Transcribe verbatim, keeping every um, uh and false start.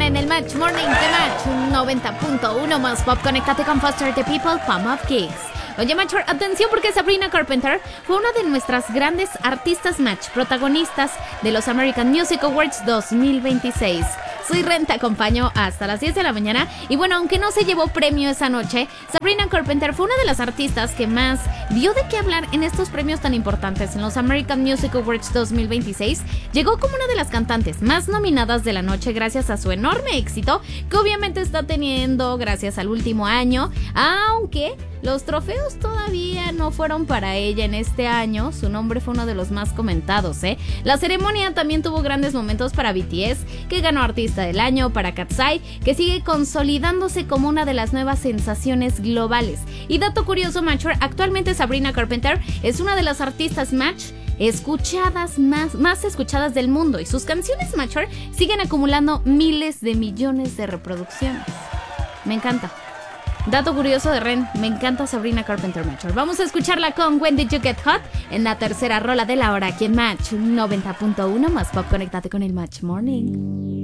mañana en el Match Morning de Match noventa punto uno más pop. Conéctate con Foster the People, Palm of Kings. Oye, Match, atención porque Sabrina Carpenter fue una de nuestras grandes artistas Match, protagonistas de los American Music Awards dos mil veintiséis. Soy Ren, te acompaño hasta las diez de la mañana. Y bueno, aunque no se llevó premio esa noche, Sabrina Carpenter fue una de las artistas que más dio de qué hablar en estos premios tan importantes. En los American Music Awards dos mil veintiséis, llegó como una de las cantantes más nominadas de la noche gracias a su enorme éxito, que obviamente está teniendo gracias al último año, aunque los trofeos todavía no fueron para ella en este año. Su nombre fue uno de los más comentados, ¿eh? La ceremonia también tuvo grandes momentos para B T S, que ganó Artista del Año, para Katseye, que sigue consolidándose como una de las nuevas sensaciones globales. Y dato curioso, Matcher, actualmente Sabrina Carpenter es una de las artistas Match escuchadas más, más escuchadas del mundo, y sus canciones Matcher siguen acumulando miles de millones de reproducciones. Me encanta. Dato curioso de Ren, me encanta Sabrina Carpenter, Matcher. Vamos a escucharla con When Did You Get Hot en la tercera rola de la hora aquí en Match noventa punto uno más pop. Conéctate con el Match Morning.